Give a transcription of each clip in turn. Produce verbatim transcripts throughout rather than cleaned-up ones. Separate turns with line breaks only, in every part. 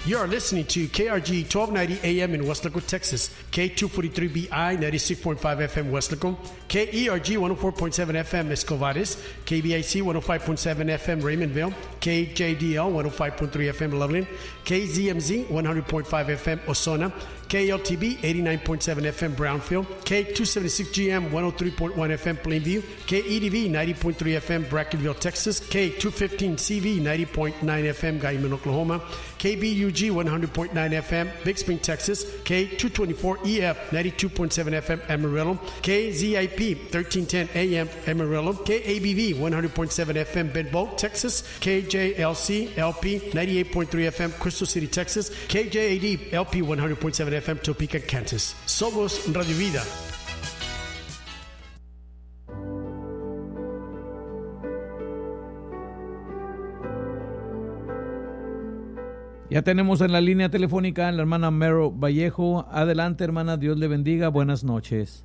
You are listening to K R G twelve ninety A M in Weslaco, Texas, K two forty-three B I ninety-six point five F M Weslaco, K E R G one oh four point seven F M Escovares, K B I C one oh five point seven F M Raymondville, K J D L one oh five point three F M Loveland, K Z M Z one hundred point five F M Ozona, K L T B eighty-nine point seven F M Brownfield, K two seventy-six G M one oh three point one F M Plainview, K E D V ninety point three F M Brackenville, Texas, K two fifteen C V ninety point nine F M Guyman, Oklahoma, K B U G one hundred point nine F M Big Spring, Texas, K two twenty-four E F ninety-two point seven F M Amarillo, K Z I P thirteen ten A M Amarillo, K A B V one hundred point seven F M Bedboe, Texas, K J L C L P ninety-eight point three F M Crystal City, Texas, K J A D L P one hundred point seven F M Topeka, Kansas. Somos Radio Vida.
Ya tenemos en la línea telefónica a la hermana Mero Vallejo. Adelante, hermana, Dios le bendiga. Buenas noches.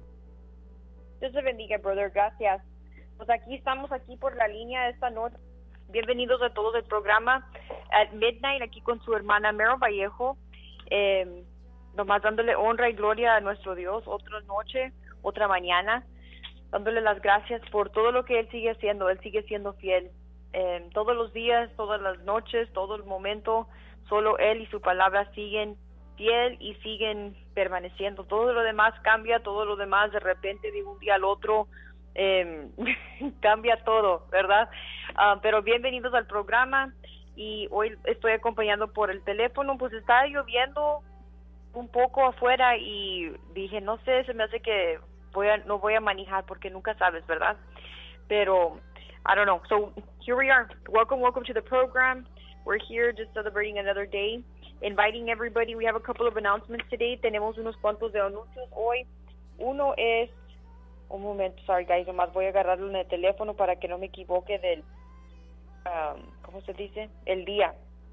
Dios le bendiga, brother. Gracias. Pues aquí estamos, aquí por la línea esta noche. Bienvenidos a todos al programa at midnight, aquí con su hermana Mero Vallejo. Eh, nomás dándole honra y gloria a nuestro Dios, otra noche, otra mañana, dándole las gracias por todo lo que Él sigue haciendo. Él sigue siendo fiel. Eh, todos los días, todas las noches, todo el momento, solo Él y su palabra siguen fiel y siguen permaneciendo. Todo lo demás cambia, todo lo demás de repente de un día al otro eh, cambia todo, ¿verdad? Uh, pero bienvenidos al programa y hoy estoy acompañando por el teléfono. Pues está lloviendo un poco afuera y dije, no sé, se me hace que voy a, no voy a manejar porque nunca sabes, ¿verdad? Pero I don't know. So here we are. Welcome, welcome to the program. We're here just celebrating another day, inviting everybody. We have a couple of announcements today. Tenemos unos cuantos de anuncios hoy. Uno es, un momento, sorry guys, nomás voy a agarrarlo en el teléfono para que no me equivoque del, um, ¿cómo se dice? El día.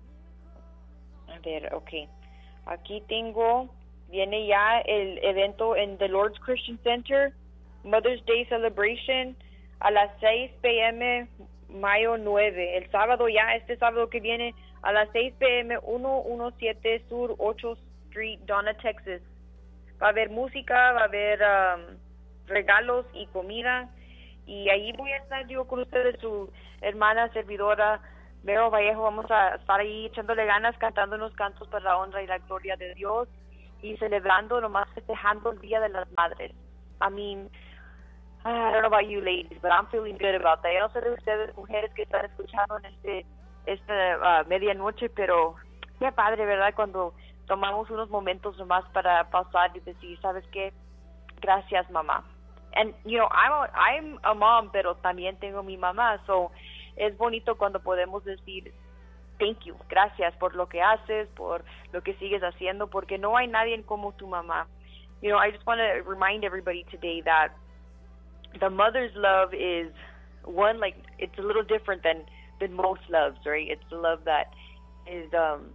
A ver, okay. Aquí tengo, viene ya el evento en The Lord's Christian Center, Mother's Day Celebration, a las seis p m mayo nueve, el sábado ya, este sábado que viene, a las seis p m ciento diecisiete Sur ocho Street, Donna, Texas. Va a haber música, va a haber um, regalos y comida, y ahí voy a estar yo con ustedes, su hermana servidora Mero Vallejo. Vamos a estar ahí echándole ganas, cantando unos cantos para la honra y la gloria de Dios, y celebrando, nomás festejando el Día de las Madres. I mean, I don't know about you ladies, but I'm feeling good about that. Yo no sé de ustedes, mujeres que están escuchando en este esta uh, medianoche, pero qué padre, ¿verdad? Cuando tomamos unos momentos nomás para pausar y decir, ¿sabes qué? Gracias, mamá. And, you know, I'm a, I'm a mom, pero también tengo mi mamá, so es bonito cuando podemos decir, thank you, gracias por lo que haces, por lo que sigues haciendo, porque no hay nadie como tu mamá. You know, I just want to remind everybody today that the mother's love is one, like, it's a little different than, than most loves, right? It's the love that is, um,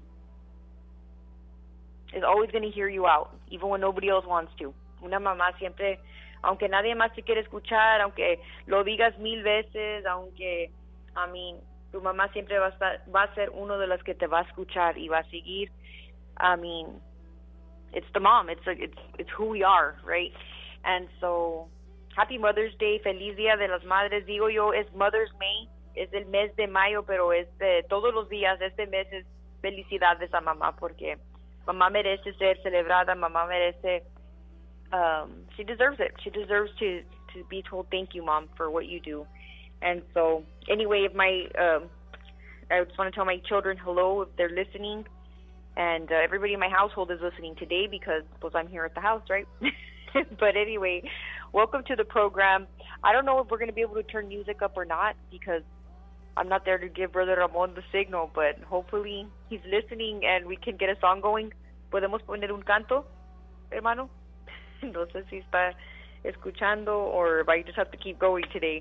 is always going to hear you out, even when nobody else wants to. Una mamá siempre, aunque nadie más te quiere escuchar, aunque lo digas mil veces, aunque, I mean, tu mamá siempre va a estar, va a ser uno de los que te va a escuchar y va a seguir. I mean, it's the mom, it's, like, it's, it's who we are, right? And so, Happy Mother's Day, feliz Día de las Madres. Digo yo, es Mother's May, es el mes de mayo, pero es de todos los días. Este mes es felicidades a mamá, porque mamá merece ser celebrada, mamá merece, um, she deserves it. She deserves to, to be told thank you, Mom, for what you do. And so, anyway, if my, um, I just want to tell my children hello if they're listening, and uh, everybody in my household is listening today because, pues, I'm here at the house, right? But anyway, welcome to the program. I don't know if we're going to be able to turn music up or not because I'm not there to give Brother Ramon the signal, but hopefully he's listening and we can get a song going. ¿Podemos poner un canto, hermano? No sé si está escuchando or if I just have to keep going today.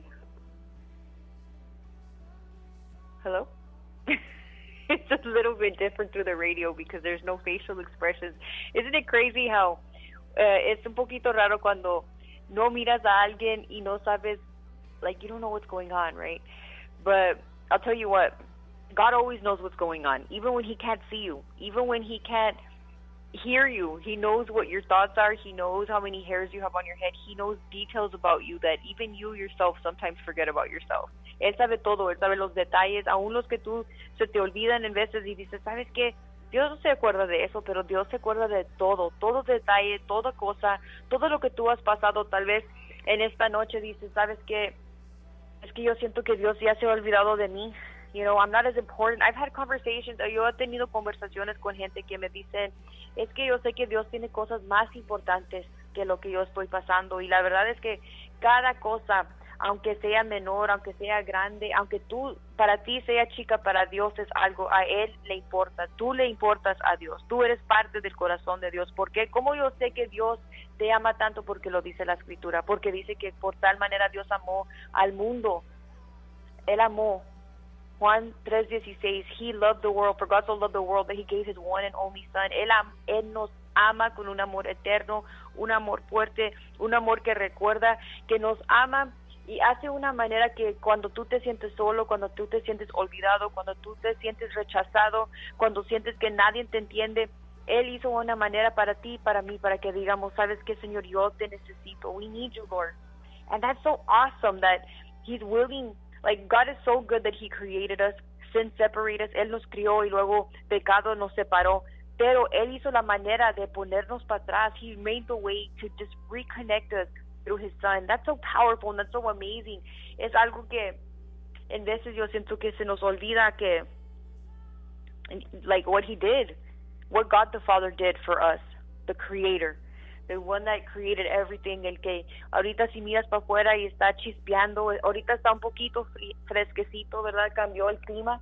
Hello? It's a little bit different through the radio because there's no facial expressions. Isn't it crazy how uh, es un poquito raro cuando no miras a alguien y no sabes, like, you don't know what's going on, right? But I'll tell you what, God always knows what's going on, even when he can't see you, even when he can't hear you. He knows what your thoughts are. He knows how many hairs you have on your head. He knows details about you that even you yourself sometimes forget about yourself. Él sabe todo, él sabe los detalles, aún los que tú se te olvidan en veces y dices, ¿sabes qué? Dios no se acuerda de eso, pero Dios se acuerda de todo, todo detalle, toda cosa, todo lo que tú has pasado. Tal vez en esta noche dices, ¿sabes qué? Es que yo siento que Dios ya se ha olvidado de mí. You know, I'm not as important. I've had conversations, yo he tenido conversaciones con gente que me dicen, es que yo sé que Dios tiene cosas más importantes que lo que yo estoy pasando. Y la verdad es que cada cosa, aunque sea menor, aunque sea grande, aunque tú, para ti sea chica, para Dios es algo, a Él le importa, tú le importas a Dios, tú eres parte del corazón de Dios. ¿Por qué? ¿Cómo yo sé que Dios te ama tanto? Porque lo dice la Escritura, porque dice que por tal manera Dios amó al mundo. Él amó. Juan tres dieciséis, He loved the world, for God so loved the world that He gave His one and only Son. Él, am, él nos ama con un amor eterno, un amor fuerte, un amor que recuerda, que nos ama y hace una manera que cuando tú te sientes solo, cuando tú te sientes olvidado, cuando tú te sientes rechazado, cuando sientes que nadie te entiende, Él hizo una manera para ti y para mí, para que digamos, ¿sabes qué, Señor? Yo te necesito. We need you, Lord. And that's so awesome that He's willing. Like, God is so good that He created us, sin separate us. Él nos crió y luego pecado nos separó. Pero Él hizo la manera de ponernos para atrás. He made the way to just reconnect us through His Son. That's so powerful and that's so amazing. Es algo que en veces yo siento que se nos olvida que, like, what He did, what God the Father did for us, the Creator. The one that created everything, el que ahorita si miras para afuera y está chispeando, ahorita está un poquito fresquecito, ¿verdad? Cambió el clima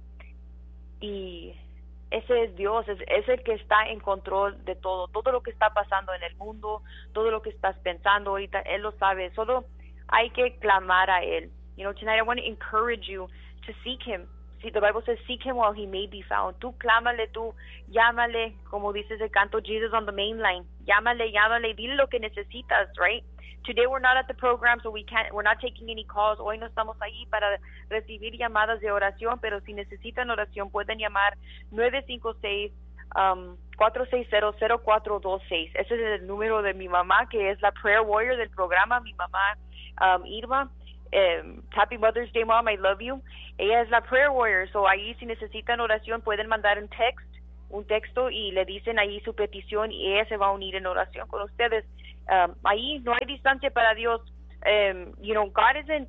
y ese es Dios, es, es el que está en control de todo, todo lo que está pasando en el mundo, todo lo que estás pensando ahorita, Él lo sabe, solo hay que clamar a Él. You know, tonight I want to encourage you to seek Him. See, the Bible says, seek Him while He may be found. Tú clámale, tú llámale, como dices el canto, Jesus on the main line. Llámale, llámale, dile lo que necesitas, right? Today we're not at the program, so we can't, we're not taking any calls. Hoy no estamos ahí para recibir llamadas de oración, pero si necesitan oración pueden llamar nueve cinco seis, cuatro seis cero, cero cuatro dos seis. Ese es el número de mi mamá, que es la prayer warrior del programa, mi mamá um, Irma. Um, Happy Mother's Day, Mom, I love you. Ella es la prayer warrior, so ahí si necesitan oración pueden mandar un text, un texto y le dicen ahí su petición y ella se va a unir en oración con ustedes. Um, ahí no hay distancia para Dios. Um, you know, God isn't,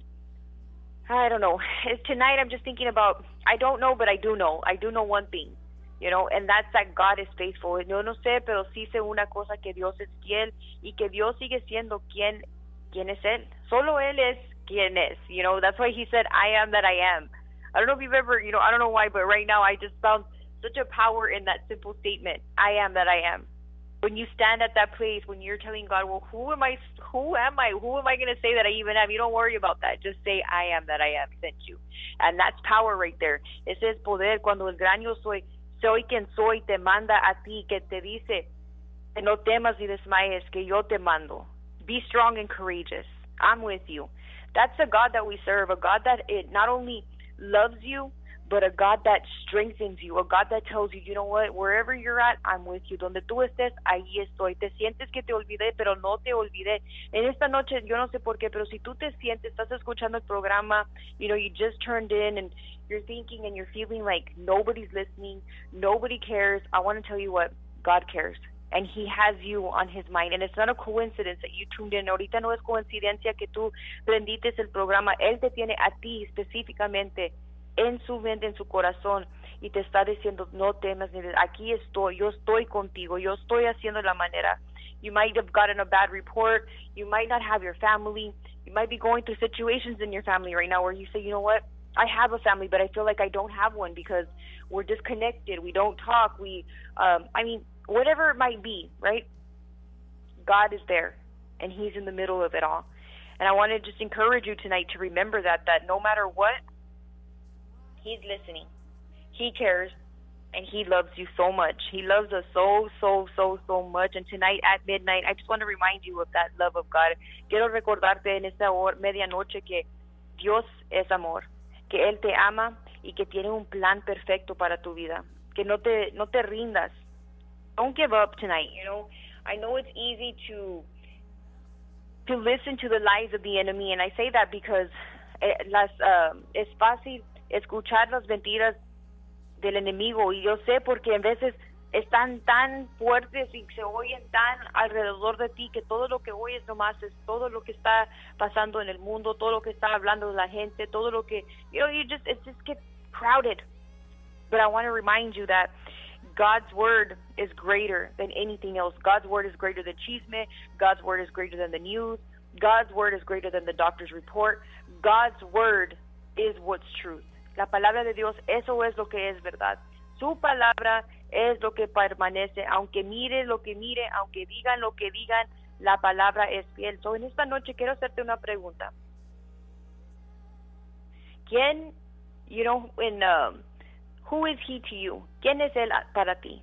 I don't know. Tonight I'm just thinking about, I don't know, but I do know. I do know one thing, you know, and that's that God is faithful. Yo no sé, pero sí sé una cosa, que Dios es fiel y que Dios sigue siendo quien, quien es Él. Solo Él es quien es, you know. That's why He said, I am that I am. I don't know if you've ever, you know, I don't know why, but right now I just found such a power in that simple statement, I am that I am. When you stand at that place, when you're telling God, well, who am I, who am I, who am I going to say that I even am? You don't worry about that. Just say, I am that I am sent you. And that's power right there. Ese es poder cuando el gran yo soy, soy quien soy, te manda a ti, que te dice, que no temas ni desmayes, que yo te mando. Be strong and courageous. I'm with you. That's a God that we serve, a God that it not only loves you, but a God that strengthens you, a God that tells you, you know what, wherever you're at, I'm with you. Donde tú estés, ahí estoy. Te sientes que te olvidé, pero no te olvidé. En esta noche, yo no sé por qué, pero si tú te sientes, estás escuchando el programa, you know, you just turned in and you're thinking and you're feeling like nobody's listening, nobody cares, I want to tell you what, God cares. And He has you on His mind. And it's not a coincidence that you tuned in. Ahorita no es coincidencia que tú prendites el programa. Él te tiene a ti específicamente en su mente, en su corazón, y te está diciendo, no temas, aquí estoy, yo estoy contigo, yo estoy haciendo la manera. You might have gotten a bad report. You might not have your family. You might be going through situations in your family right now where you say, you know what, I have a family, but I feel like I don't have one because we're disconnected. We don't talk. We, um, I mean, whatever it might be, right? God is there, and He's in the middle of it all. And I want to just encourage you tonight to remember that, that no matter what, He's listening. He cares, and He loves you so much. He loves us so, so, so, so much. And tonight at midnight, I just want to remind you of that love of God. Quiero recordarte en esta hora, medianoche, que Dios es amor, que Él te ama y que tiene un plan perfecto para tu vida. Que no te, no te rindas. Don't give up tonight, you know. I know it's easy to to listen to the lies of the enemy, and I say that because eh, las uh, es fácil escuchar las mentiras del enemigo, y yo sé porque en veces están tan fuertes y se oyen tan alrededor de ti que todo lo que oyes nomás es todo lo que está pasando en el mundo, todo lo que está hablando la gente, todo lo que, you know, you just, it just gets crowded. But I want to remind you that God's word is greater than anything else. God's word is greater than chisme. God's word is greater than the news. God's word is greater than the doctor's report. God's word is what's truth. La palabra de Dios, eso es lo que es verdad. Su palabra es lo que permanece, aunque mire lo que mire, aunque digan lo que digan, la palabra es fiel. So, en esta noche quiero hacerte una pregunta. ¿Quién, you know, in, um, who is he to you? ¿Quién es él para ti?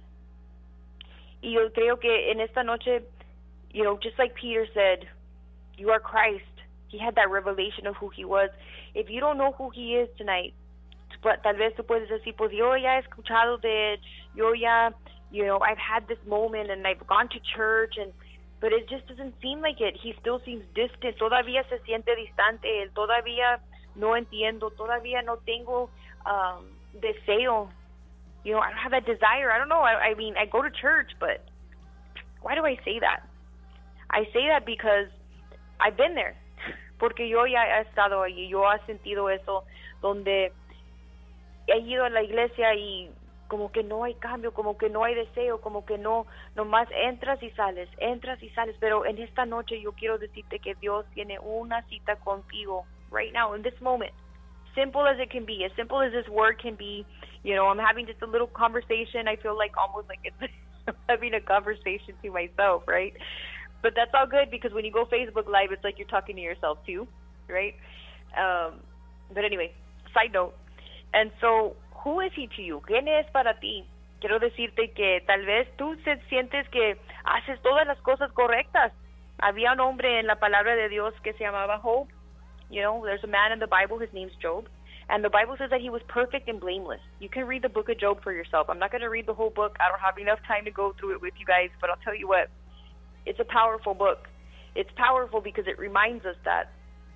Y yo creo que en esta noche, you know, just like Peter said, you are Christ. He had that revelation of who he was. If you don't know who he is tonight, tal vez tú puedes decir, pues yo ya he escuchado de él, yo ya, you know, I've had this moment and I've gone to church, and but it just doesn't seem like it. He still seems distant. Todavía se siente distante. Él todavía no entiendo. Todavía no tengo um, deseo. You know, I don't have that desire. I don't know. I, I mean, I go to church, but why do I say that? I say that because I've been there. Porque yo ya he estado allí. Yo he sentido eso donde he ido a la iglesia y como que no hay cambio, como que no hay deseo, como que no, nomás entras y sales, entras y sales. Pero en esta noche yo quiero decirte que Dios tiene una cita contigo right now, in this moment. Simple as it can be, as simple as this word can be. You know, I'm having just a little conversation. I feel like almost like it's I'm having a conversation to myself, right? But that's all good, because when you go Facebook Live, it's like you're talking to yourself too, right? Um, but anyway, side note. And so, who is he to you? ¿Quién es para ti? Quiero decirte que tal vez tú se sientes que haces todas las cosas correctas. Había un hombre en la palabra de Dios que se llamaba Job. You know, there's a man in the Bible, his name's Job. And the Bible says that he was perfect and blameless. You can read the book of Job for yourself. I'm not going to read the whole book. I don't have enough time to go through it with you guys, but I'll tell you what. It's a powerful book. It's powerful because it reminds us that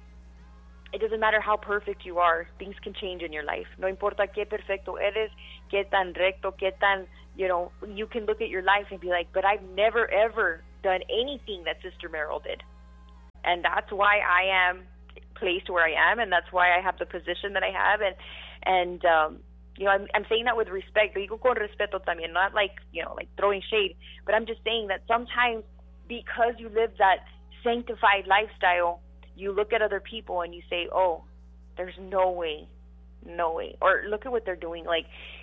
it doesn't matter how perfect you are, things can change in your life. No importa qué perfecto eres, qué tan recto, qué tan, you know, you can look at your life and be like, but I've never, ever done anything that Sister Merrill did. And that's why I am placed where I am, and that's why I have the position that I have. And, and um, you know, I'm, I'm saying that with respect. Lo digo con respeto también, not like, you know, like throwing shade. But I'm just saying that sometimes because you live that sanctified lifestyle, you look at other people and you say, oh, there's no way, no way. Or look at what they're doing. Like,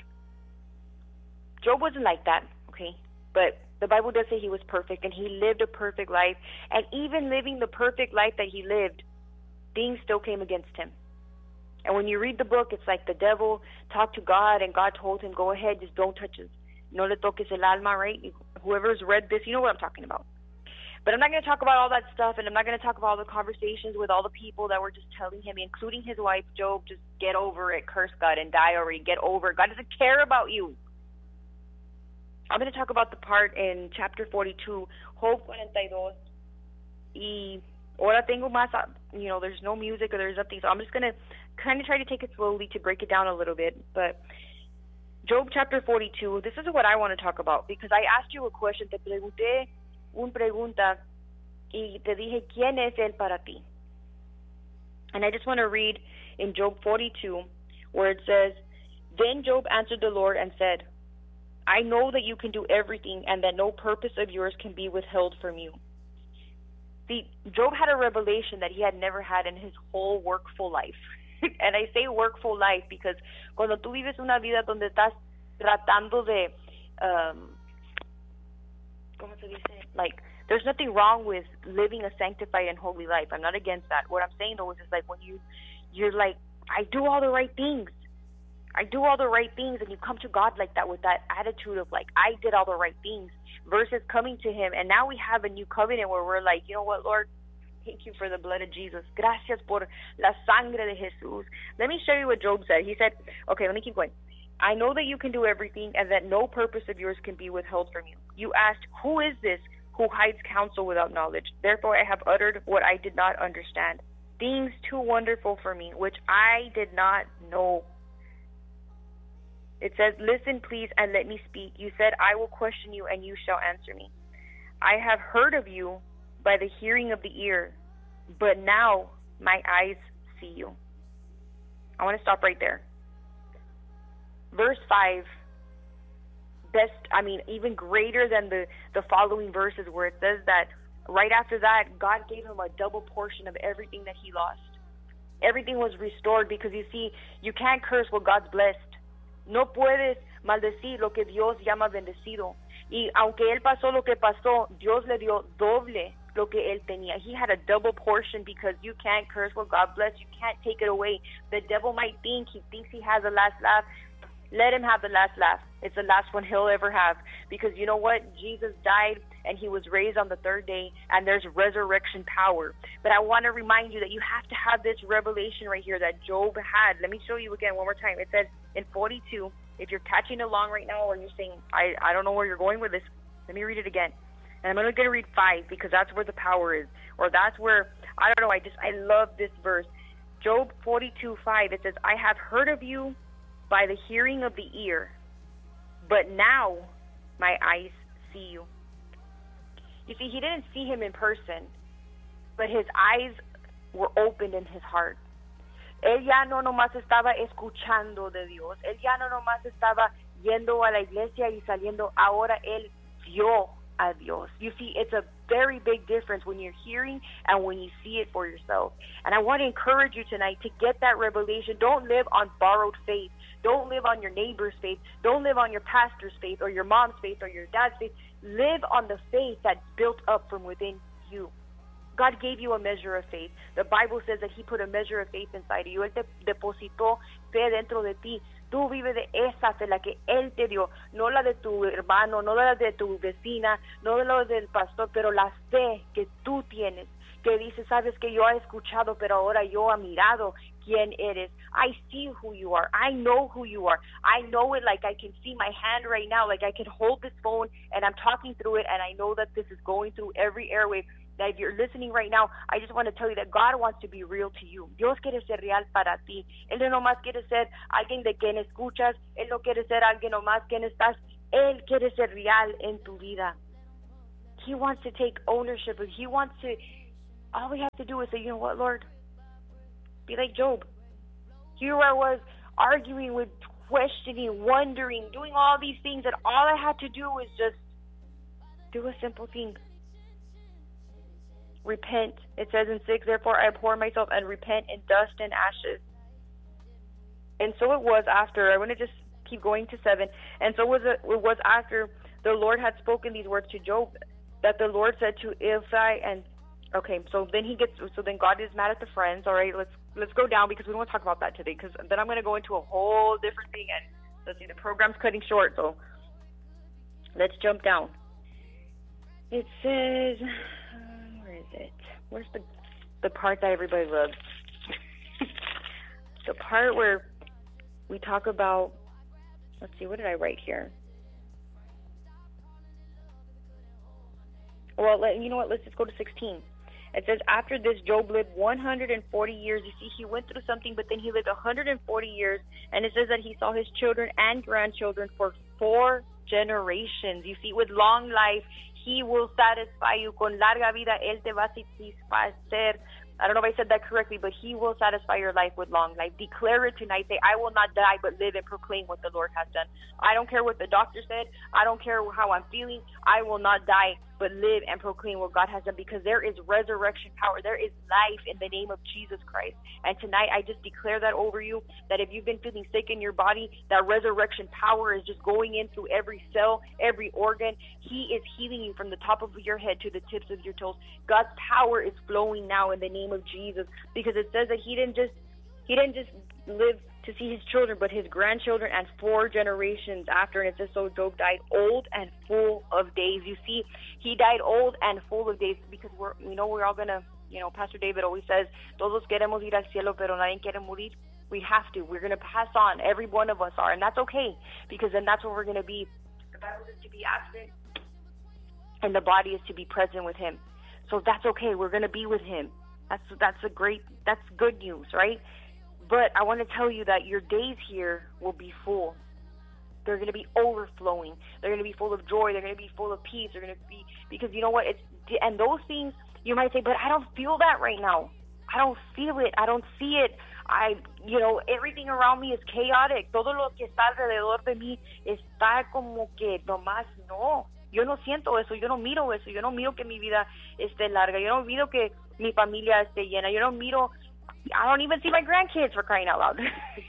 Job wasn't like that, okay? But the Bible does say he was perfect, and he lived a perfect life. And even living the perfect life that he lived, things still came against him. And when you read the book, it's like the devil talked to God, and God told him, go ahead, just don't touch his, no le toques el alma, right? Whoever's read this, you know what I'm talking about. But I'm not going to talk about all that stuff, and I'm not going to talk about all the conversations with all the people that were just telling him, including his wife, Job, just get over it, curse God, and die already, get over it. God doesn't care about you. I'm going to talk about the part in chapter forty-two, Job forty-two, y ahora tengo más, you know, there's no music or there's nothing, so I'm just going to kind of try to take it slowly to break it down a little bit. But Job chapter forty-two, this is what I want to talk about, because I asked you a question, te pregunté una pregunta, y te dije, ¿quién es él para ti? And I just want to read in Job forty-two, where it says, then Job answered the Lord and said, I know that you can do everything, and that no purpose of yours can be withheld from you. See, Job had a revelation that he had never had in his whole workful life. And I say workful life because cuando tú vives una vida donde estás tratando de, um, ¿cómo se dice? Like, there's nothing wrong with living a sanctified and holy life. I'm not against that. What I'm saying, though, is just like when you, you're like, I do all the right things. I do all the right things, and you come to God like that with that attitude of like, I did all the right things, versus coming to him. And now we have a new covenant where we're like, you know what, Lord, Thank you for the blood of Jesus. Gracias por la sangre de Jesús. Let me show you what Job said. He said, okay, let me keep going. I know that you can do everything and that no purpose of yours can be withheld from you. You asked, who is this who hides counsel without knowledge? Therefore I have uttered what I did not understand, things too wonderful for me, which I did not know. It says, listen, please, and let me speak. You said, I will question you, and you shall answer me. I have heard of you by the hearing of the ear, but now my eyes see you. I want to stop right there. Verse five, best, I mean, even greater than the, the following verses where it says that right after that, God gave him a double portion of everything that he lost. Everything was restored because, you see, you can't curse what God's blessed. No puedes maldecir lo que Dios llama bendecido. Y aunque él pasó lo que pasó, Dios le dio doble lo que él tenía. He had a double portion because you can't curse what God blessed. You can't take it away. The devil might think he thinks he has the last laugh. Let him have the last laugh. It's the last one he'll ever have. Because you know what? Jesus died and he was raised on the third day, and there's resurrection power. But I want to remind you that you have to have this revelation right here that Job had. Let me show you again one more time. It says in forty-two, if you're catching along right now or you're saying, I, I don't know where you're going with this, let me read it again. And I'm only going to read five because that's where the power is. Or that's where, I don't know, I just, I love this verse. Job forty-two five, it says, I have heard of you by the hearing of the ear, but now my eyes see you. You see, he didn't see him in person, but his eyes were opened in his heart. Él ya no nomás estaba escuchando de Dios. Él ya no nomás estaba yendo a la iglesia y saliendo. Ahora él vio a Dios. You see, it's a very big difference when you're hearing and when you see it for yourself. And I want to encourage you tonight to get that revelation. Don't live on borrowed faith. Don't live on your neighbor's faith. Don't live on your pastor's faith or your mom's faith or your dad's faith. Live on the faith that's built up from within you. God gave you a measure of faith. The Bible says that he put a measure of faith inside of you. Él te depositó fe dentro de ti. Tú vive de esa fe, la que Él te dio. No la de tu hermano, no la de tu vecina, no la del pastor, pero la fe que tú tienes. Que dice, sabes que yo he escuchado, pero ahora yo he mirado quién eres. I see who you are. I know who you are. I know it like I can see my hand right now, like I can hold this phone and I'm talking through it, and I know that this is going through every airwave. That if you're listening right now, I just want to tell you that God wants to be real to you. Dios quiere ser real para ti. Él no nomás quiere ser alguien de quien escuchas. Él no quiere ser alguien nomás quien estás. Él quiere ser real en tu vida. He wants to take ownership. He wants to, all we have to do is say, you know what, Lord? Be like Job. Here I was arguing with, questioning, wondering, doing all these things, and all I had to do was just do a simple thing. Repent. It says in six, therefore I abhor myself and repent in dust and ashes. And so it was after, I want to just keep going to seven, and so was it, it was after the Lord had spoken these words to Job, that the Lord said to Eliphaz, and okay, so then he gets, so then God is mad at the friends. All right, let's let's go down because we don't want to talk about that today, because then I'm going to go into a whole different thing, and let's see, the program's cutting short, so let's jump down. It says, where is it? Where's the the part that everybody loves? The part where we talk about, let's see, what did I write here? Well, let, you know what? Let's just go to sixteen. It says, after this, Job lived one hundred forty years. You see, he went through something, but then he lived one hundred forty years. And it says that he saw his children and grandchildren for four generations. You see, with long life, he will satisfy you. Con larga vida, él te va a satisfacer. I don't know if I said that correctly, but he will satisfy your life with long life. Declare it tonight. Say, I will not die, but live and proclaim what the Lord has done. I don't care what the doctor said. I don't care how I'm feeling. I will not die, but live and proclaim what God has done, because there is resurrection power. There is life in the name of Jesus Christ. And tonight, I just declare that over you, that if you've been feeling sick in your body, that resurrection power is just going in through every cell, every organ. He is healing you from the top of your head to the tips of your toes. God's power is flowing now in the name of Jesus, because it says that he didn't just he didn't just live to see his children, but his grandchildren and four generations after. And it says, so Job died old and full of days. You see, he died old and full of days, because we're, you know, we're all gonna, You know, Pastor David always says, todos queremos ir al cielo, pero nadie quiere morir. We have to. We're going to pass on. Every one of us are. And that's okay, because then that's where we're going to be. The Bible is to be absent, and the body is to be present with him. So that's okay. We're going to be with him. That's that's a great, that's good news, right? But I want to tell you that your days here will be full. They're going to be overflowing. They're going to be full of joy. They're going to be full of peace. They're going to be, because you know what? It's, and those things, you might say, but I don't feel that right now. I don't feel it. I don't see it. I, you know, everything around me is chaotic. Todo lo que está alrededor de mí está como que nomás no. Yo no siento eso. Yo no miro eso. Yo no miro que mi vida esté larga. Yo no miro que mi familia esté llena. Yo no miro, I don't even see my grandkids, for crying out loud.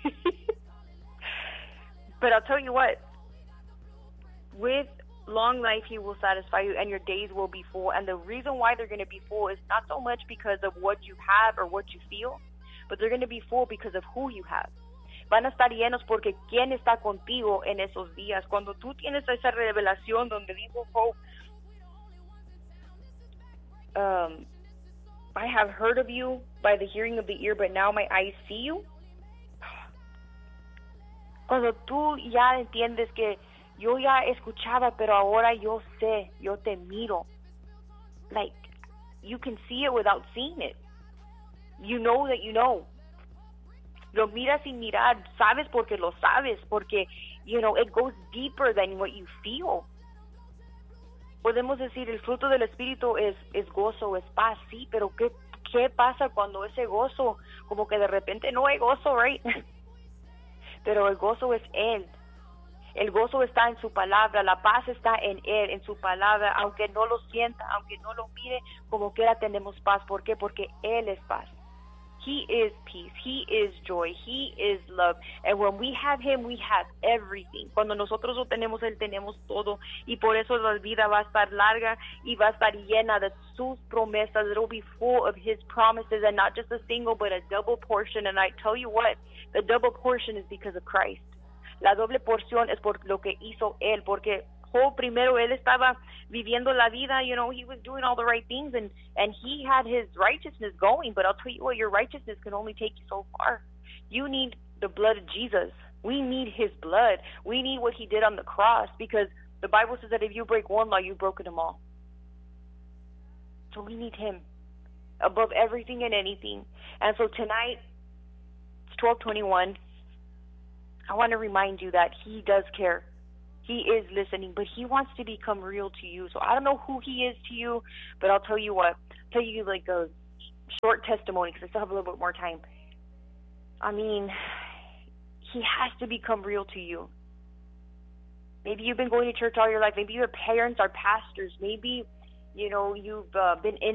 But I'll tell you what, with long life, he will satisfy you, and your days will be full. And the reason why they're going to be full is not so much because of what you have or what you feel, but they're going to be full because of who you have. Van a estar llenos porque quién está contigo en esos días. Cuando tú tienes esa revelación donde dijo Hope, um, I have heard of you by the hearing of the ear, but now my eyes see you. Cuando tú ya entiendes que yo ya escuchaba, pero ahora yo sé, yo te miro. Like, you can see it without seeing it. You know that you know. Lo miras sin mirar. Sabes porque lo sabes. Porque, you know, it goes deeper than what you feel. Podemos decir, el fruto del Espíritu es, es gozo, es paz, sí, pero ¿qué, ¿qué pasa cuando ese gozo, como que de repente no hay gozo, right? Pero el gozo es Él. El gozo está en su palabra, la paz está en Él, en su palabra, aunque no lo sienta, aunque no lo mire, como quiera tenemos paz. ¿Por qué? Porque Él es paz. He is peace, He is joy, He is love. And when we have Him, we have everything. Cuando nosotros lo tenemos, Él tenemos todo. Y por eso la vida va a estar larga y va a estar llena de sus promesas. It will be full of His promises, and not just a single, but a double portion. And I tell you what, the double portion is because of Christ. La doble porción es por lo que hizo Él, porque Job primero, él estaba viviendo la vida, you know, he was doing all the right things, and, and he had his righteousness going, but I'll tell you what, your righteousness can only take you so far. You need the blood of Jesus. We need His blood. We need what He did on the cross, because the Bible says that if you break one law, you've broken them all. So we need Him above everything and anything. And so tonight, it's twelve twenty-one. I want to remind you that He does care. He is listening, but He wants to become real to you. So I don't know who He is to you, but I'll tell you what. I'll tell you like a short testimony, because I still have a little bit more time. I mean, He has to become real to you. Maybe you've been going to church all your life. Maybe your parents are pastors. Maybe, you know, you've uh, been in